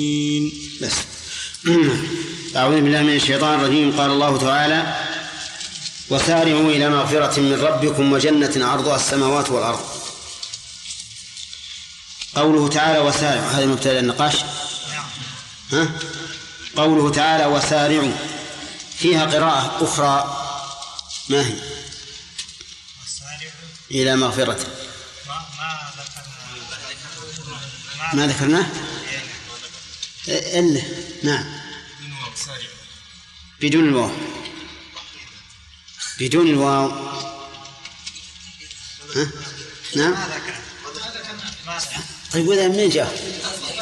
بس. أعوذ بالله من الشيطان الرجيم. قال الله تعالى: وسارعوا إلى مغفرة من ربكم وجنة عرضها السماوات والأرض. قوله تعالى وسارعوا، هذا مبتدأ النقاش. قوله تعالى وسارعوا فيها قراءة أخرى، ما هي؟ إلى مغفرة. ما ذكرناه إلا نعم بدون الواو، بدون الواو. نعم. طيب وذا منين جاء؟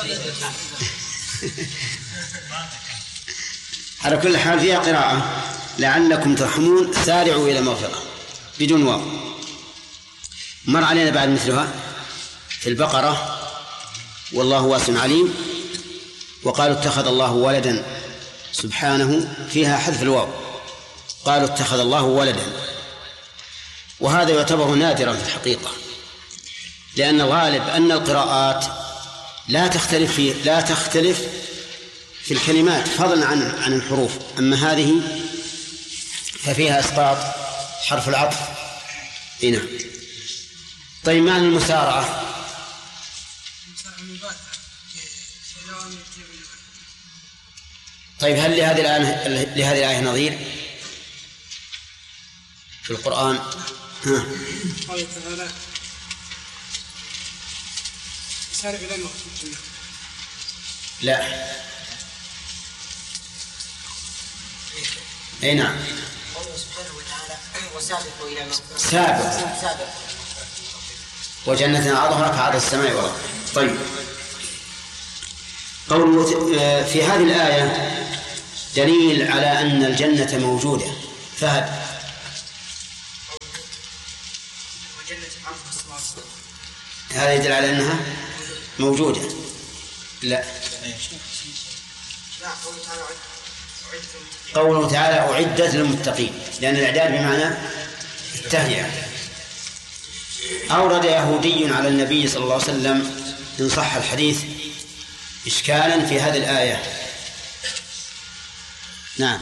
على كل حال فيها قراءة لعلكم ترحمون سارعوا إلى مغفرة بدون واو. مر علينا بعد مثلها في البقرة والله واسع عليم، وقالوا اتخذ الله ولدا سبحانه، فيها حذف الواو، قالوا اتخذ الله ولدا. وهذا يعتبر نادرا في الحقيقة، لأن الغالب أن القراءات لا تختلف في الكلمات فضلا عن الحروف. أما هذه ففيها إسقاط حرف العطف. هنا طيب معنى المسارعة؟ طيب هل لهذه الآية نظير في القرآن؟ قال تعالى سارع إلى مغفرة. لا. أي نعم. قوله سبحانه وتعالى وسابقوا إلى مغفرة. سابق وجنة عرضها كعرض السماء والأرض. طيب قوله في هذه الآية دليل على أن الجنة موجودة. فهد. هذا يدل على أنها موجودة. لا. قوله تعالى أعدت للمتقين، لأن الإعداد بمعنى التهيئة. أورد يهودي على النبي صلى الله عليه وسلم إن صح الحديث إشكالا في هذه الآية. نعم.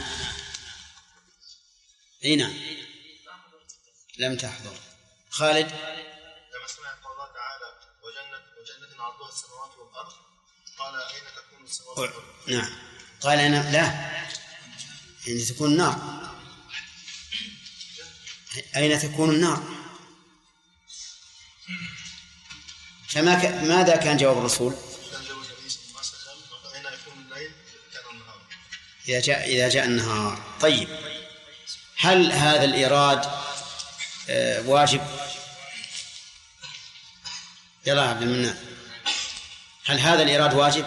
أي نعم. لم تحضر. خالد. لما سمع قول الله تعالى وجنة عرضها السماوات والأرض قال أين تكون السماوات والأرض؟ نعم. قال أنا لا، أين تكون النار؟ أين تكون النار؟ ماذا كان جواب الرسول؟ أين يكون الليل كان النهار. إذا جاء النهار. طيب هل هذا الإيراد واجب؟ يلا عبد المنان، هل هذا الإيراد واجب؟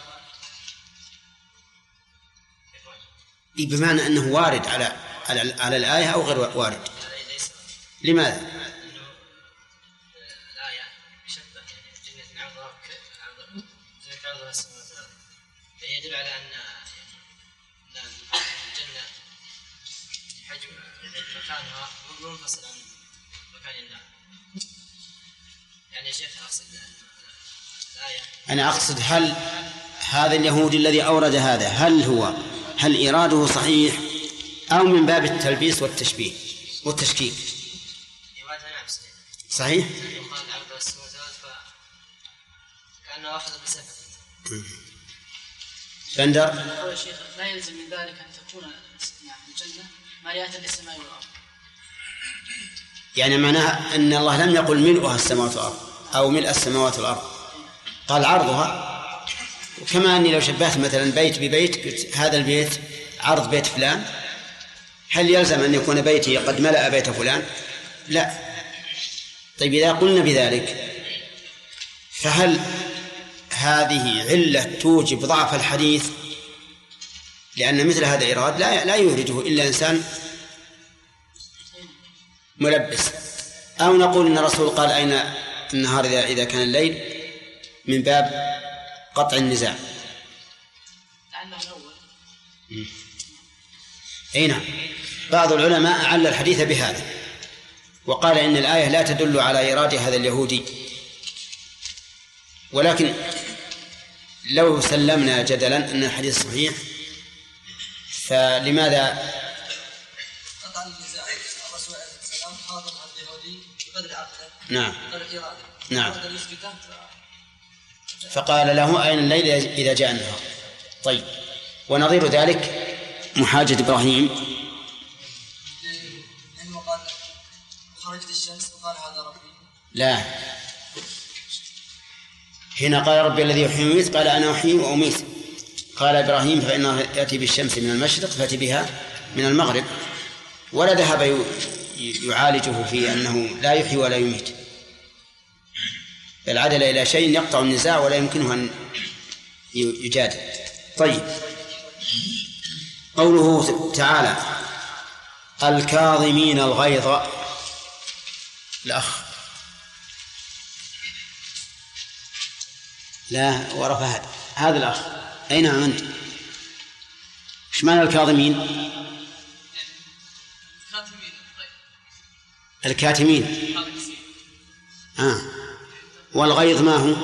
بمعنى أنه وارد على الآية أو غير وارد؟ لماذا؟ الآية شبه جنة عرضها السماوات والأرض، يدل على أن الجنة حجم مكانها منفصل عن مكان النار. يعني يا شيخ أقصد الآية، أنا أقصد هل هذا اليهودي الذي أورد هذا هل إراده صحيح أو من باب التلبيس والتشبيه والتشكيك؟ صحيح؟ يقال عرض السماوات كأنه أخذ بسبب. بندر. قال الشيخ لا يلزم من ذلك أن تكون الجنة مالية للسماء والأرض. يعني معناها أن الله لم يقل ملؤها السماوات والأرض أو ملء السماوات والأرض، قال عرضها. وكما أني لو شبهت مثلا بيت ببيت قلت هذا البيت عرض بيت فلان، هل يلزم أن يكون بيتي قد ملأ بيت فلان؟ لا. طيب إذا قلنا بذلك فهل هذه علة توجب ضعف الحديث؟ لأن مثل هذا الإيراد لا يورده إلا إنسان ملبس. أو نقول إن الرسول قال أين النهار إذا كان الليل من باب قطع النزاع. أي نعم. بعض العلماء أعل الحديث بهذا وقال إن الآية لا تدل على إرادة هذا اليهودي، ولكن لو سلمنا جدلا أن الحديث صحيح، فلماذا قطع النزاع؟ الرسول عليه السلام خاطب عبد اليهودي بقدر عقله. نعم. بقدر إراده. نعم. أراد أن يثبته فقال له: أين الليل إذا جاء النهار؟ طيب، ونظير ذلك محاجة إبراهيم عندما قال خرجت الشمس وقال هذا ربي. لا، حين قال: ربي الذي يحيي ويميت، قال: أنا أحيي وأميت. قال إبراهيم: فإنه يأتي بالشمس من المشرق فأتي بها من المغرب. ولا ذهب يعالجه في أنه لا يحيي ولا يميت، بل عدل إلى شيء يقطع النزاع ولا يمكنه أن يجادل. طيب، قوله تعالى: الكاظمين الغيظ. الأخ لا ورا فهد، هذا الأخ أينها أنت؟ إيش معنى الكاظمين؟ الكاتمين. والغيظ ما هو؟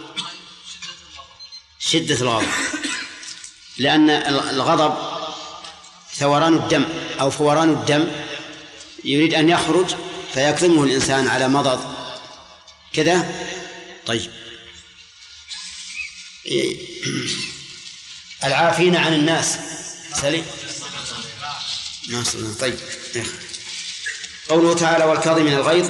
شدة الغضب، لأن الغضب ثوران الدم أو فوران الدم، يريد أن يخرج فيكظمه الإنسان على مضض كذا. طيب، العافين عن الناس سليم. طيب، قوله تعالى: والكاظمين الغيظ،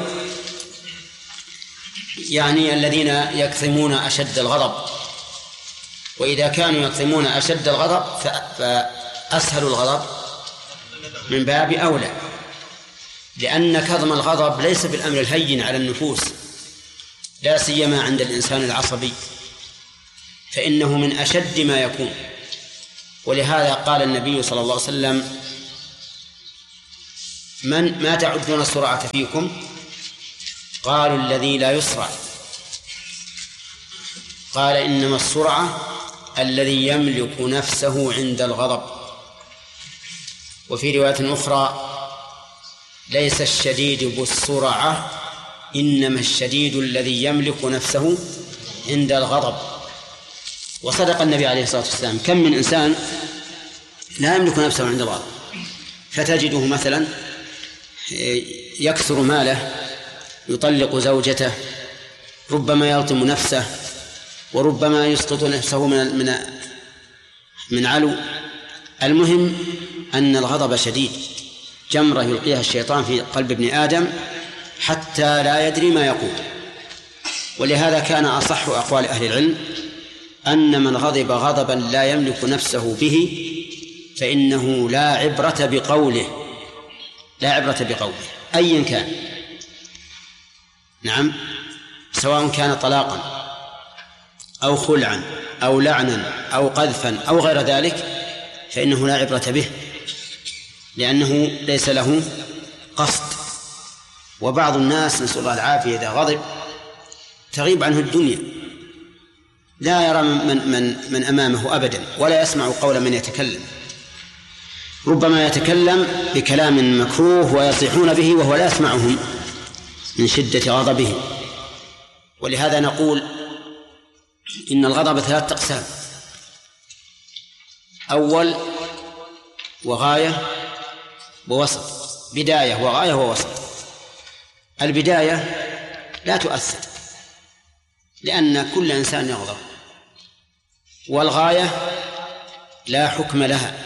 يعني الذين يكظمون أشد الغضب، وإذا كانوا يكظمون أشد الغضب فأسهل الغضب من باب أولى، لأن كظم الغضب ليس بالأمر الهين على النفوس، لا سيما عند الإنسان العصبي، فإنه من أشد ما يكون. ولهذا قال النبي صلى الله عليه وسلم: ما تعدون السرعة فيكم؟ قالوا: الذي لا يسرع. قال: إنما السرعة الذي يملك نفسه عند الغضب. وفي رواية أخرى: ليس الشديد بالسرعة، إنما الشديد الذي يملك نفسه عند الغضب. وصدق النبي عليه الصلاة والسلام. كم من إنسان لا يملك نفسه عند الغضب، فتجده مثلا يكثر ماله، يطلق زوجته، ربما يلطم نفسه، وربما يسقط نفسه من علو. المهم أن الغضب شديد، جمرة يلقيها الشيطان في قلب ابن آدم حتى لا يدري ما يقول. ولهذا كان أصح أقوال أهل العلم أن من غضب غضبا لا يملك نفسه به فإنه لا عبرة بقوله، لا عبرة بقوله أيا كان. نعم، سواء كان طلاقا أو خلعا أو لعنا أو قذفا أو غير ذلك، فإنه لا عبرة به، لأنه ليس له قصد. وبعض الناس نسأل الله العافية إذا غضب تغيب عنه الدنيا، لا يرى من أمامه أبدا، ولا يسمع قول من يتكلم. ربما يتكلم بكلام مكروه ويصيحون به وهو لا يسمعهم من شدة غضبه. ولهذا نقول إن الغضب 3 أقسام: أول وغاية ووسط، بداية وغاية ووسط. البداية لا تؤثر لأن كل إنسان يغضب، والغاية لا حكم لها،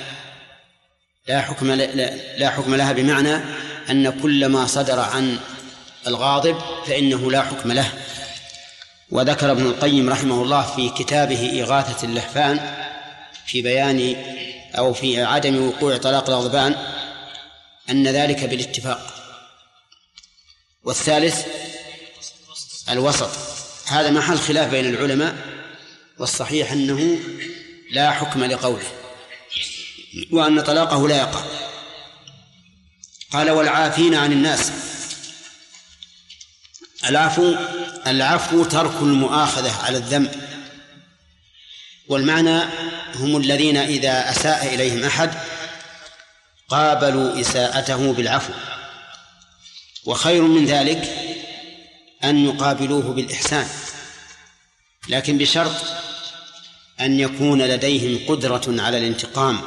لا حكم لها بمعنى أن كل ما صدر عن الغاضب فإنه لا حكم له. وذكر ابن القيم رحمه الله في كتابه إغاثة اللهفان في بيان أو في عدم وقوع طلاق الغضبان أن ذلك بالاتفاق. والثالث الوسط، هذا محل خلاف بين العلماء، والصحيح أنه لا حكم لقوله وأن طلاقه لا يقع. قال: والعافين عن الناس. العفو ترك المؤاخذة على الذنب، والمعنى هم الذين إذا أساء إليهم أحد قابلوا إساءته بالعفو، وخير من ذلك أن يقابلوه بالإحسان، لكن بشرط أن يكون لديهم قدرة على الانتقام.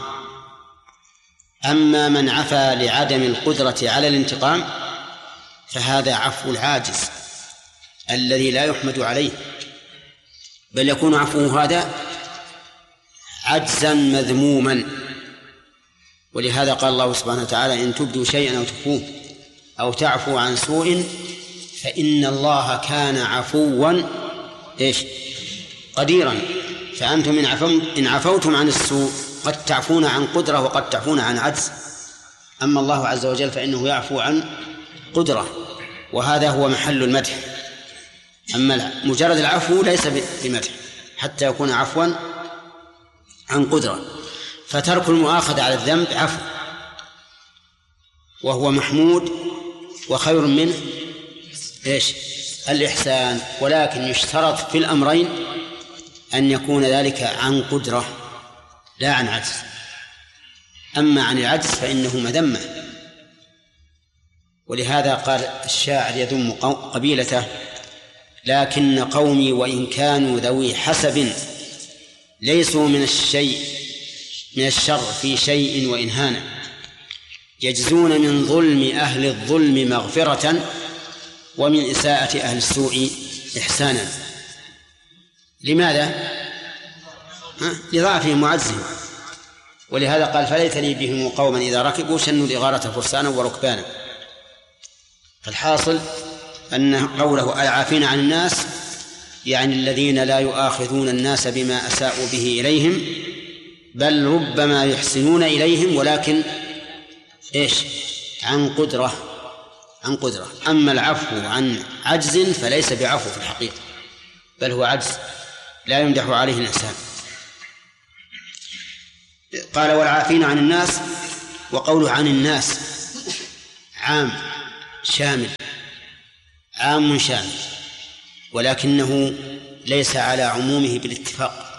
أما من عفا لعدم القدرة على الانتقام فهذا عفو العاجز الذي لا يحمد عليه، بل يكون عفوه هذا عجزا مذموما. ولهذا قال الله سبحانه وتعالى: إن تبدوا شيئا أو تخفوه أو تعفو عن سوء فإن الله كان عفوا قديرا. فأنتم إن عفوتم عن السوء قد تعفون عن قدرة وقد تعفون عن عجز، أما الله عز وجل فإنه يعفو عن قدرة، وهذا هو محل المدح. أما مجرد العفو ليس بمدح حتى يكون عفوا عن قدرة. فترك المؤاخذة على الذنب عفو، وهو محمود وخير منه الإحسان، ولكن يشترط في الأمرين أن يكون ذلك عن قدرة لا عن عجز. أما عن العجز فإنه مذمة. ولهذا قال الشاعر يذم قبيلته: لكن قومي وإن كانوا ذوي حسب ليسوا من الشر في شيء وإن هانا، يجزون من ظلم أهل الظلم مغفرة ومن إساءة أهل السوء إحسانا. لماذا؟ لضعفهم وعجزهم. ولهذا قال: فليت لي بهم قوما إذا ركبوا شنوا الإغارة فرسانا وركبانا. فالحاصل أن قوله العافين عن الناس يعني الذين لا يؤاخذون الناس بما أساءوا به إليهم، بل ربما يحسنون إليهم، ولكن عن قدرة. أما العفو عن عجز فليس بعفو في الحقيقة، بل هو عجز لا يمدح عليه الإنسان. قال: والعافين عن الناس. وقوله عن الناس عام شامل، ولكنه ليس على عمومه بالاتفاق.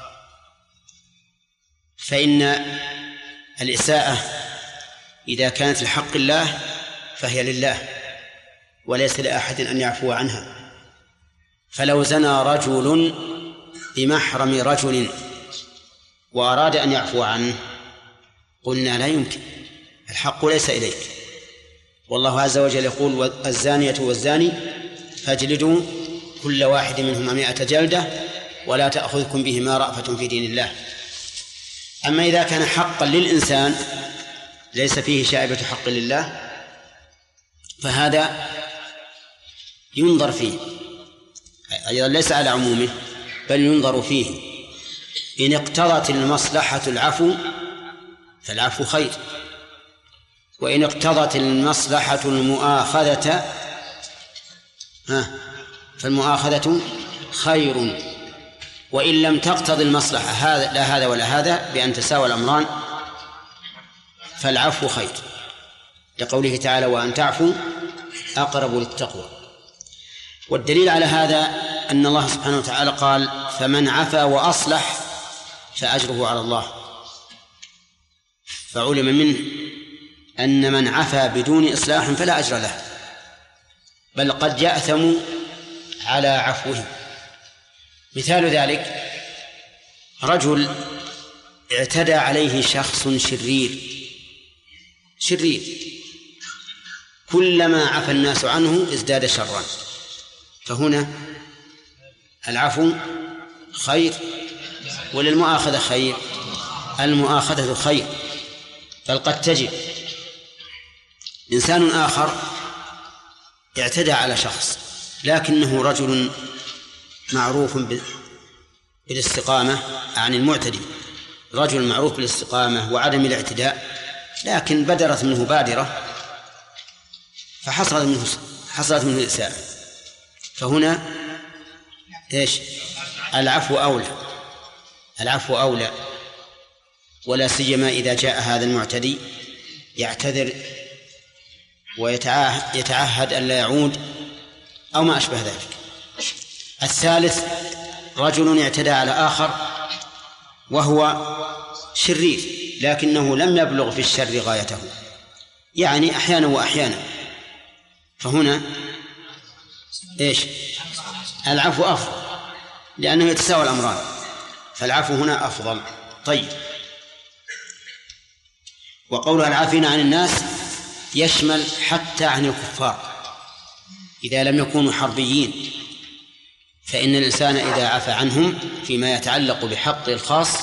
فإن الإساءة إذا كانت لحق الله فهي لله وليس لأحد أن يعفو عنها. فلو زنى رجل بمحرم رجل وأراد أن يعفو عنه قلنا لا يمكن، الحق ليس إليك. والله عز وجل يقول: الزانية والزاني فاجلدوا كل واحد منهما 100 جلدة ولا تأخذكم بهما رأفة في دين الله. أما إذا كان حقا للإنسان ليس فيه شائبة حق لله فهذا ينظر فيه، أيضا ليس على عمومه بل ينظر فيه. إن اقتضت المصلحة العفو فالعفو خير، وإن اقتضت المصلحة المؤاخذة فالمؤاخذة خير، وإن لم تقتض المصلحة لا هذا ولا هذا بأن تساوى الأمران فالعفو خير، لقوله تعالى: وأن تعفوا أقرب للتقوى. والدليل على هذا أن الله سبحانه وتعالى قال: فمن عفا وأصلح فأجره على الله. فعلم منه أن من عفا بدون إصلاح فلا أجر له، بل قد يأثم على عفوه. مثال ذلك: رجل اعتدى عليه شخص شرير كلما عفى الناس عنه ازداد شرا، فهنا العفو خير وللمؤاخذة خير. المؤاخذة خير، بل قد تجب إنسان آخر اعتدى على شخص لكنه رجل معروف بالاستقامة عن المعتدي، رجل معروف بالاستقامة وعدم الاعتداء، لكن بدرت منه بادرة فحصلت منه الإساءة، فهنا العفو أولى، ولا سيما إذا جاء هذا المعتدي يعتذر ويتعهد أن لا يعود أو ما أشبه ذلك. الثالث: رجل اعتدى على آخر وهو شرير لكنه لم يبلغ في الشر غايته، يعني أحيانا وأحيانا، فهنا العفو أفضل لأنه يتساوى الأمران. فالعفو هنا أفضل. طيب، وقولها العافين عن الناس يشمل حتى عن الكفار إذا لم يكونوا حربيين، فإن الإنسان إذا عفى عنهم فيما يتعلق بحق الخاص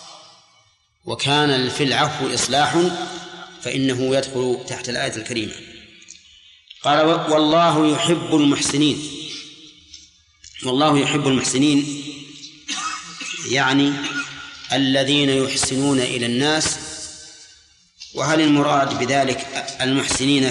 وكان في العفو إصلاح فإنه يدخل تحت الآية الكريمة. قال والله يحب المحسنين. والله يحب المحسنين يعني الذين يحسنون إلى الناس. وهل المراد بذلك المحسنين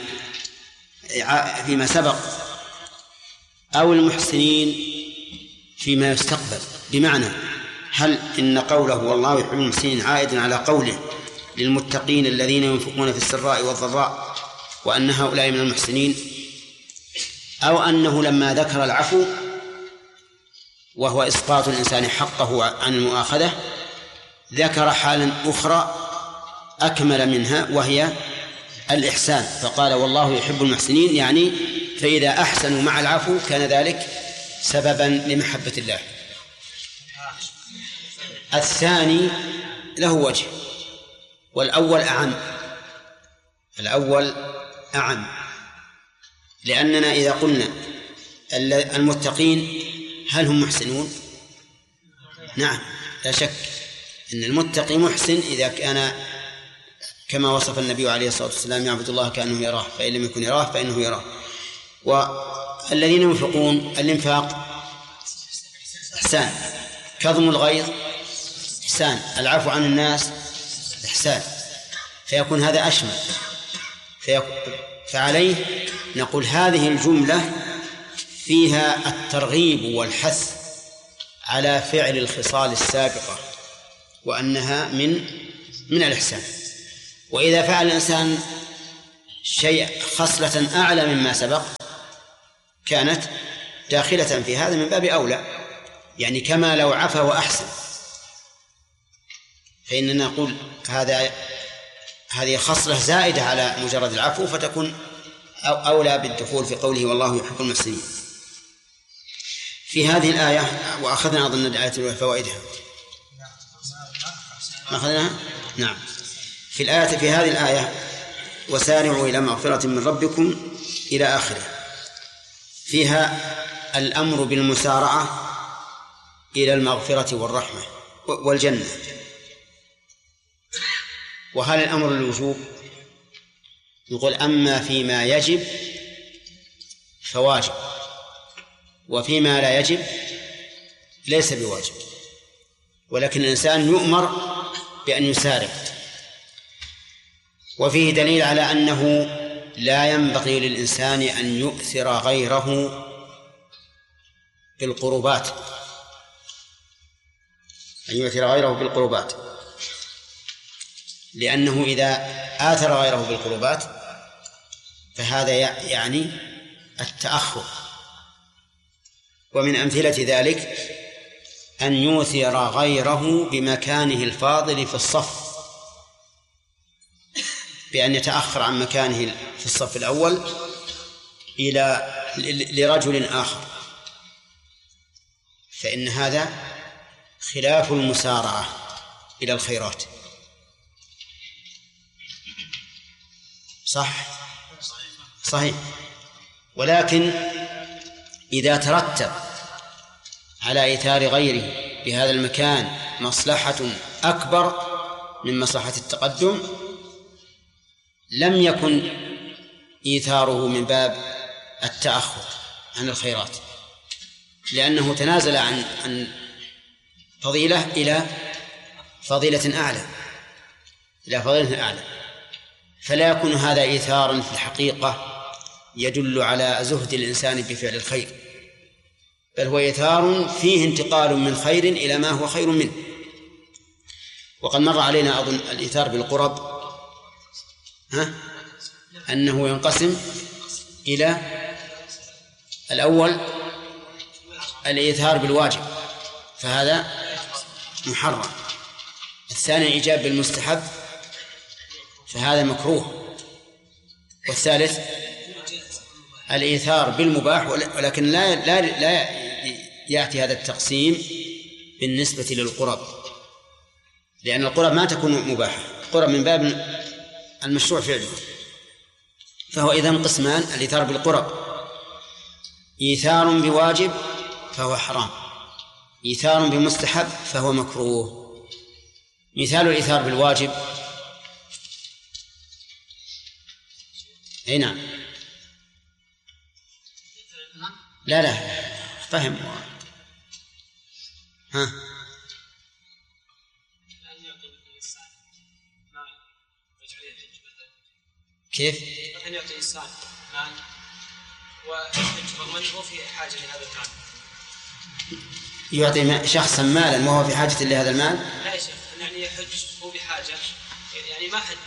فيما سبق أو المحسنين فيما يستقبل؟ بمعنى هل إن قوله والله يحب المحسنين عائد على قوله للمتقين الذين ينفقون في السراء والضراء وأن هؤلاء من المحسنين، أو أنه لما ذكر العفو وهو إسقاط الإنسان حقه عن المؤاخذة ذكر حالا أخرى أكمل منها وهي الإحسان، فقال والله يحب المحسنين، يعني فإذا أحسنوا مع العفو كان ذلك سببا لمحبة الله. الثاني له وجه، والأول أعم. الأول أعم، لأننا إذا قلنا المتقين هل هم محسنون؟ نعم لا شك أن المتقي محسن إذا كان كما وصف النبي عليه الصلاة والسلام يعبد الله كأنه يراه، فإن لم يكن يراه فإنه يراه. والذين ينفقون الإنفاق إحسان، كظم الغيظ إحسان، العفو عن الناس إحسان، فيكون هذا أشمل. فعليه نقول هذه الجملة فيها الترغيب والحث على فعل الخصال السابقة وأنها من الإحسان. وإذا فعل الإنسان شيء خصلة أعلى مما سبق كانت داخلة في هذا من باب أولى، يعني كما لو عفا وأحسن، فإننا نقول هذه خصلة زائدة على مجرد العفو فتكون أولى بالدخول في قوله والله يحب المحسنين. في هذه الآية وأخذنا أظن الآية فوائدها، ما أخذناها؟ نعم. في هذه الآية وسارعوا إلى مغفرة من ربكم إلى آخره، فيها الأمر بالمسارعة إلى المغفرة والرحمة والجنة. وهل الأمر للوجوب؟ نقول أما فيما يجب فواجب، وفيما لا يجب ليس بواجب، ولكن الإنسان يؤمر بأن يسارع. وفيه دليل على أنه لا ينبغي للإنسان أن يؤثر غيره بالقربات، لأنه إذا آثر غيره بالقربات فهذا يعني التأخر. ومن أمثلة ذلك أن يؤثر غيره بمكانه الفاضل في الصف، بأن يتأخر عن مكانه في الصف الأول لرجل آخر، فإن هذا خلاف المسارعة إلى الخيرات. صحيح. ولكن إذا ترتب على إيثار غيره بهذا المكان مصلحة أكبر من مصلحة التقدم لم يكن إيثاره من باب التأخر عن الخيرات، لأنه تنازل عن فضيلة إلى فضيلة أعلى، فلا يكون هذا إيثارا في الحقيقة يدل على زهد الإنسان بفعل الخير، بل هو إيثار فيه انتقال من خير إلى ما هو خير منه. وقد مر علينا أظن الإيثار بالقرب أنه ينقسم إلى الأول الإيثار بالواجب فهذا محرم، الثاني الإيجاب بالمستحب فهذا مكروه، والثالث الإيثار بالمباح، ولكن لا يأتي هذا التقسيم بالنسبة للقرب، لأن القرب ما تكون مباحة، القرب من باب المشروع فعله، فهو إذن قسمان: الإيثار بالقرب إيثار بواجب فهو حرام، إيثار بمستحب فهو مكروه. مثال الإيثار بالواجب: أي نعم، لا فهم. ها كيف؟ مثلا يعطي إنسان مال ويحج رغم أنه في حاجة لهذا المال. يعطي شخصا مالا وهو في حاجة لهذا المال؟ لا يا شيخ، يعني يحج هو بحاجة، يعني ما حج.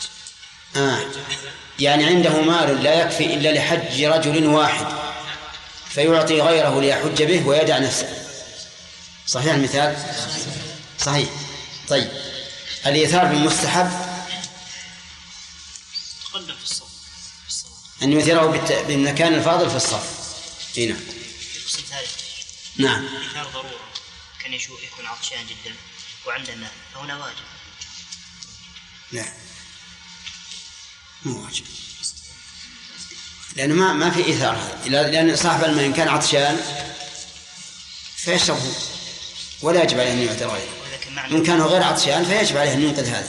يعني عنده مال لا يكفي إلا لحج رجل واحد فيعطي غيره ليحج به ويدع نفسه. صحيح المثال؟ صحيح. طيب الإيثار بالمستحب تقدم في الصف أن يثيره بالمكان الفاضل في الصف. هنا القسم الثالث نعم إيثار ضرورة، كان يكون عطشان جدا وعنده ماء فهنا واجب. لا مو واجب، لأنه ما في إيثار، لأن صاحب الماء إن كان عطشان فيشربه ولا يجب عليه أن يعطي غيره، إن كان غير عطشان فيجب عليه أن ينقذ هذا.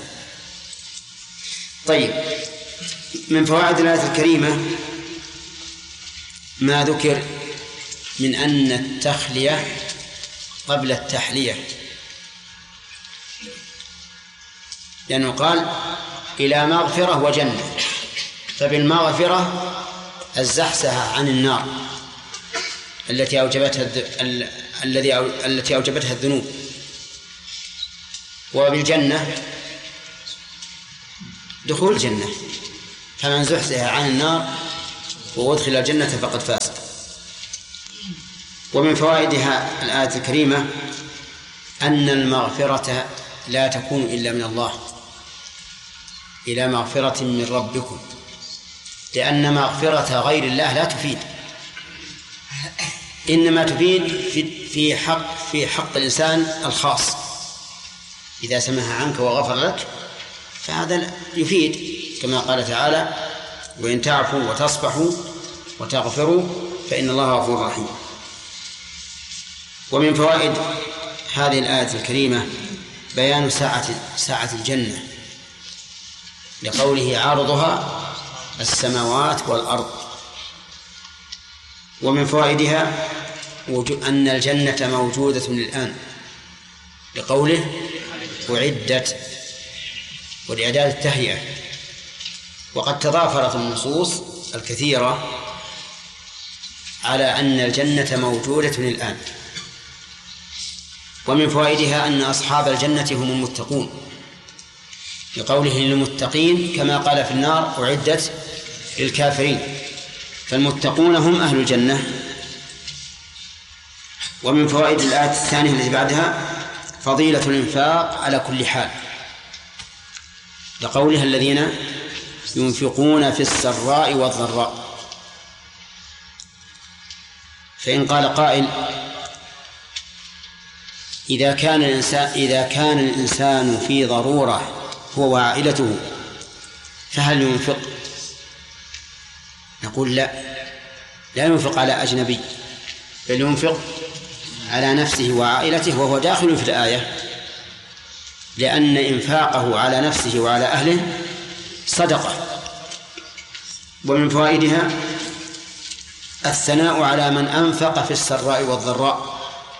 طيب من فوائد الآية الكريمة ما ذكر من أن التخلية قبل التحلية، لأنه قال إلى مغفرة وجنة، فبالمغفرة الزحزحة عن النار التي أوجبتها الذنوب، وبالجنة دخول الجنة، فمن زحزح عن النار وأدخل الجنة فقد فاز. ومن فوائدها الآية الكريمة أن المغفرة لا تكون إلا من الله، إلى مغفرة من ربكم، لأن مغفرة غير الله لا تفيد، إنما تفيد في حق الإنسان الخاص. إذا سمح عنك وغفر لك فهذا يفيد، كما قال تعالى: وإن تعفوا وتصفحوا وتغفروا فإن الله غفور رحيم. ومن فوائد هذه الآية الكريمة بيان سعة الجنة، لقوله: عرضها السماوات والأرض. ومن فوائدها أن الجنة موجودة الآن، لقوله: أعدت، ولإعداد التهيئة. وقد تضافرت النصوص الكثيرة على أن الجنة موجودة الآن. ومن فوائدها أن أصحاب الجنة هم المتقون، لقوله: للمتقين، كما قال في النار: أعدت للكافرين، فالمتقون هم أهل الجنة. ومن فوائد الآية الثانية التي بعدها فضيلة الإنفاق على كل حال، لقولها: الذين ينفقون في السراء والضراء. فإن قال قائل: إذا كان الإنسان في ضرورة هو وعائلته فهل ينفق؟ نقول: لا ينفق على أجنبي، بل ينفق على نفسه وعائلته، وهو داخل في الآية، لأن إنفاقه على نفسه وعلى أهله صدقة. ومن فوائدها الثناء على من أنفق في السراء والضراء،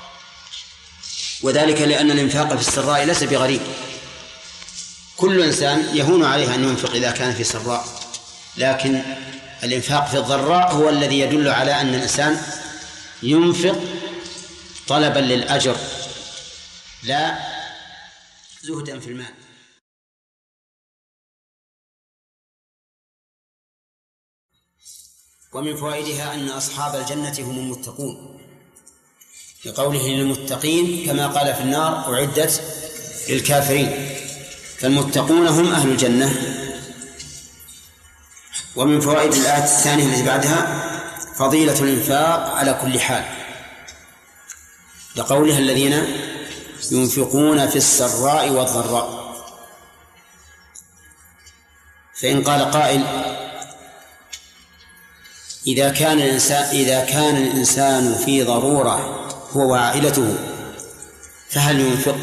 وذلك لأن الإنفاق في السراء ليس بغريب، كل إنسان يهون عليه أن ينفق إذا كان في سراء، لكن الإنفاق في الضراء هو الذي يدل على أن الإنسان ينفق طلبا للأجر لا زهدا في المال. ومن فوائدها أن أصحاب الجنة هم المتقون، لقوله: للمتقين، كما قال في النار: أعدت للكافرين، فالمتقون هم أهل الجنة. ومن فوائد الآية الثانية التي بعدها فضيلة الإنفاق على كل حال، لقولها: الذين ينفقون في السراء والضراء. فإن قال قائل: إذا كان الإنسان في ضرورة هو وعائلته فهل ينفق؟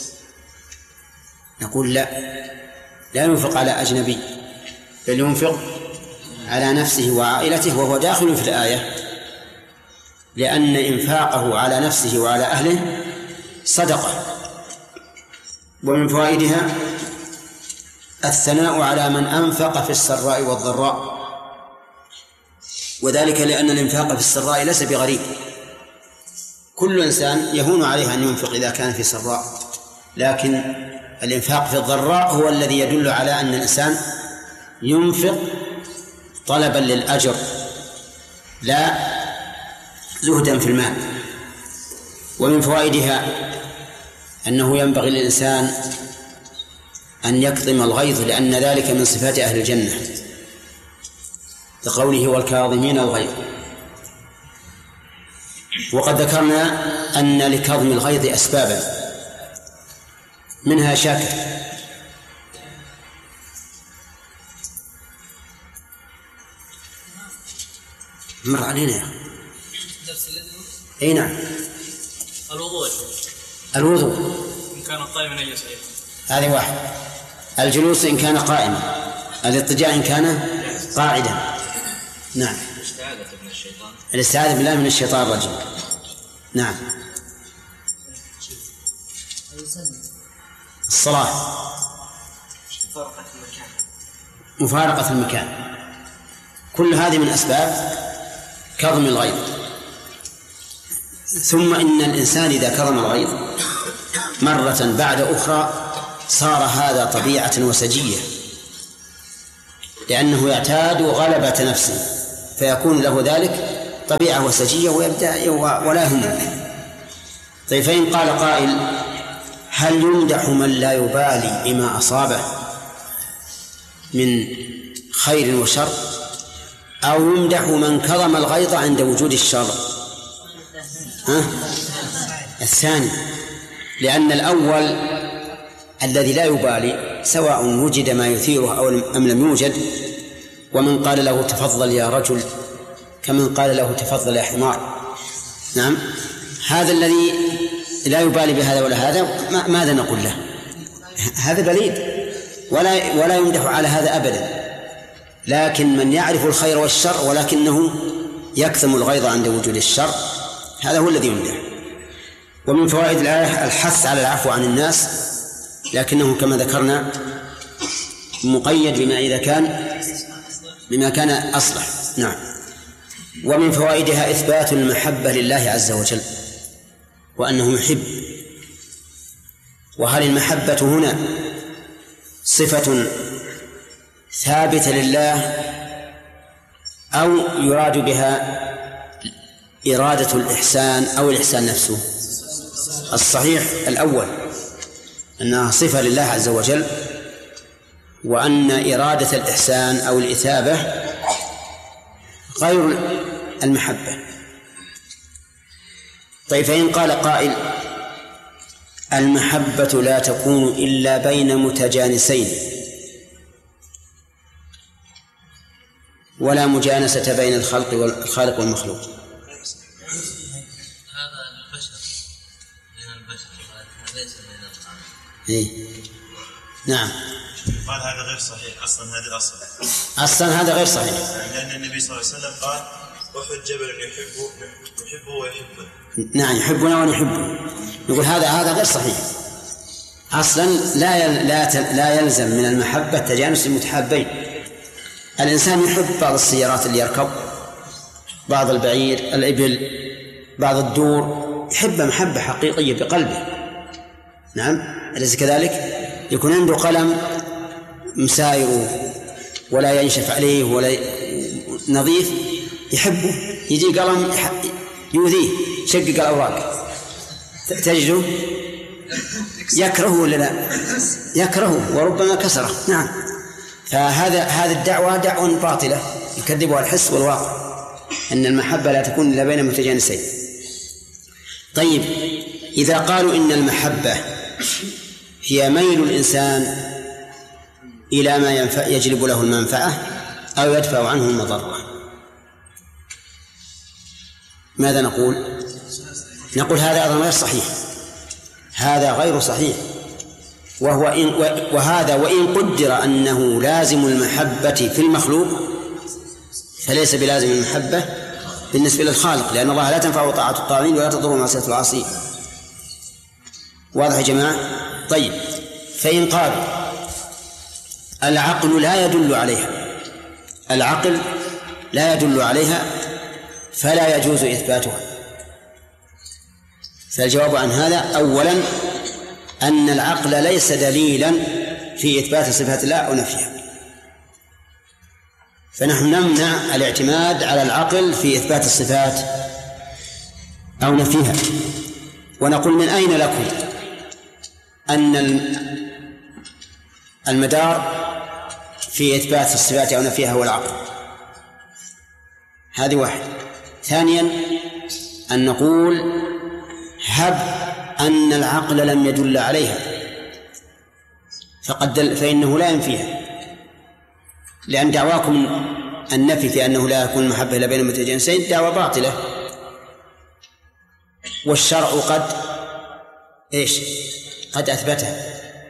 نقول: لا ينفق على أجنبي، بل ينفق على نفسه وعائلته، وهو داخل في الآية، لأن إنفاقه على نفسه وعلى أهله صدقة. ومن فوائدها الثناء على من أنفق في السراء والضراء، وذلك لأن الإنفاق في السراء ليس بغريب، كل إنسان يهون عليه أن ينفق إذا كان في سراء، لكن الإنفاق في الضراء هو الذي يدل على أن الإنسان ينفق طلبا للأجر لا زهدا في المال. ومن فوائدها أنه ينبغي للإنسان أن يكظم الغيظ، لأن ذلك من صفات أهل الجنة، لقوله: والكاظمين الغيظ. وقد ذكرنا أن لكظم الغيظ أسبابا، منها شاكر، مر علينا. أي نعم. الوضوء إن كان قائما يجلس، هذه واحد. الجلوس إن كان قائما، الاضطجاع إن كان قاعدا. نعم. الاستعاذة بالله من الشيطان الرجيم. نعم. الصلاة، مفارقة المكان، كل هذه من أسباب كظم الغيظ. ثم إن الإنسان إذا كظم الغيظ مرة بعد أخرى صار هذا طبيعة وسجية، لأنه يعتاد غلبة نفسه، فيكون له ذلك طبيعة وسجية ويبدأ ولا يهمه. طيب، فإن قال قائل: هل يمدح من لا يبالي بما أصابه من خير وشر، أو يمدح من كظم الغيظ عند وجود الشر؟ الثاني، لأن الأول الذي لا يبالي سواء وجد ما يثيره أو أم لم يوجد، ومن قال له تفضل يا رجل كمن قال له تفضل يا حمار. نعم، هذا الذي لا يبالي بهذا ولا هذا ماذا نقول له؟ هذا بليد، ولا يمدح على هذا أبدا. لكن من يعرف الخير والشر ولكنه يكتم الغيظ عند وجود الشر، هذا هو الذي يمدح. ومن فوائد الآية الحث على العفو عن الناس، لكنه كما ذكرنا مقيد بما كان أصلح. نعم. ومن فوائدها إثبات المحبة لله عز وجل، وأنه يحب. وهل المحبة هنا صفة ثابتة لله، أو يراد بها إرادة الإحسان أو الإحسان نفسه؟ الصحيح الأول، أنها صفة لله عز وجل، وأن إرادة الإحسان أو الإثابة غير المحبة. طيب، فإن قال قائل: المحبة لا تكون إلا بين متجانسين، ولا مجانسة بين الخالق والمخلوق. هذا البشر بين البشر، ليس بين إيه؟ نعم. قال هذا غير صحيح أصلا، هذا أصلا هذا غير صحيح، لأن النبي صلى الله عليه وسلم قال: أحد جبل يحبه ويحبه. نعم، يحبنا ونحبه. يقول هذا غير صحيح أصلا. لا يلزم من المحبة تجانس المتحابين. الإنسان يحب بعض السيارات اللي يركب، بعض البعير، الإبل، بعض الدور، يحب محبة حقيقية بقلبه. نعم، أليس كذلك؟ يكون عنده قلم مساير ولا ينشف عليه ولا نظيف، يحبه. يجي قلم يؤذيه، شقق الأوراق، تجده يكرهه ولا لا؟ يكرهه وربما كسره. نعم. فهذا الدعوة دعوة باطلة يكذبها الحس والواقع، أن المحبة لا تكون إلا بين متجانسين. طيب، إذا قالوا إن المحبة هي ميل الإنسان إلى ما يجلب له المنفعة أو يدفع عنه المضرة، ماذا نقول؟ نقول هذا أيضا غير صحيح، هذا غير صحيح، وهذا وإن قدر أنه لازم المحبة في المخلوق فليس بلازم المحبة بالنسبة للخالق، لأن الله لا تنفع طاعة الطاغين ولا تضر معصية العاصين. واضح يا جماعة؟ طيب، فإن قالوا العقل لا يدل عليها، العقل لا يدل عليها فلا يجوز إثباتها، فالجواب عن هذا أولا أن العقل ليس دليلا في إثبات صفات الله أو نفيها، فنحن نمنع الاعتماد على العقل في إثبات الصفات أو نفيها، ونقول من أين لكم أن المدار في إثبات الصفات أو نفيها هو العقل؟ هذه واحد. ثانيا أن نقول هب أن العقل لم يدل عليها فإنه لا ينفيها، لأن دعواكم النفي في أنه لا يكون محبة إلا بين المتجانسين دعوة باطلة، والشرع قد أثبتها،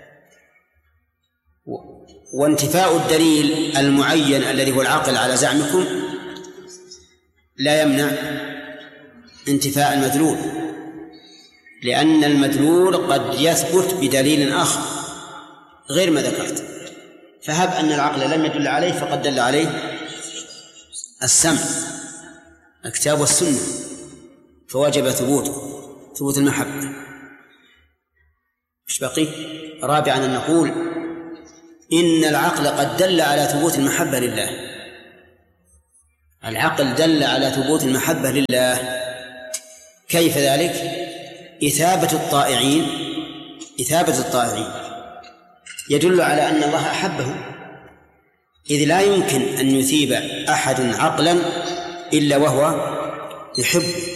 وانتفاء الدليل المعين الذي هو العقل على زعمكم لا يمنع انتفاء المدلول، لأن المدلول قد يثبت بدليل آخر غير ما ذكرت. فهب أن العقل لم يدل عليه فقد دل عليه السمع، الكتاب والسنة، فوجب ثبوت المحبة. مش بقي؟ رابعا أن نقول إن العقل قد دل على ثبوت المحبة لله، العقل دل على ثبوت المحبة لله. كيف ذلك؟ إثابة الطائعين يدل على أن الله أحبه، إذ لا يمكن أن يثيب أحد عقلا إلا وهو يحب،